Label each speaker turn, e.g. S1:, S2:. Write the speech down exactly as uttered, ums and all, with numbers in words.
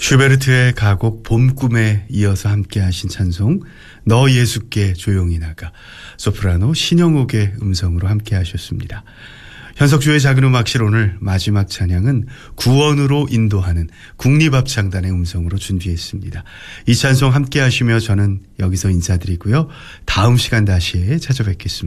S1: 슈베르트의 가곡 봄 꿈에 이어서 함께 하신 찬송 너 예수께 조용히 나가, 소프라노 신영옥의 음성으로 함께 하셨습니다. 현석주의 작은 음악실 오늘 마지막 찬양은 구원으로 인도하는 국립합창단의 음성으로 준비했습니다. 이 찬송 함께 하시며 저는 여기서 인사드리고요. 다음 시간 다시 찾아뵙겠습니다.